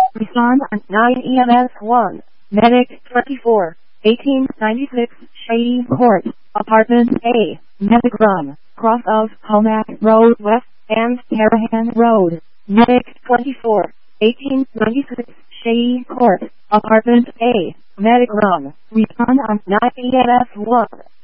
Respond on 9 EMS 1. Medic 24, 1896 Shady Court, Apartment A, Medic Run, cross of Comac Road West and Carahan Road. Medic 24, 1896 Shady Court, Apartment A, Medic Run. Respond on 9 EMS 1.